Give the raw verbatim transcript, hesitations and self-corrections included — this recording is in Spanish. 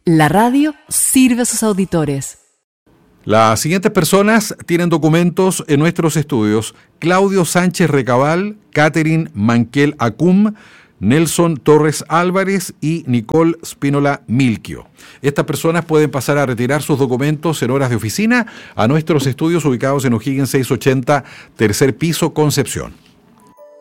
La radio sirve a sus auditores. Las siguientes personas tienen documentos en nuestros estudios: Claudio Sánchez Recabal, Catherine Manquel Acum, Nelson Torres Álvarez y Nicole Spínola Milquio. Estas personas pueden pasar a retirar sus documentos en horas de oficina a nuestros estudios ubicados en O'Higgins seiscientos ochenta, tercer piso, Concepción.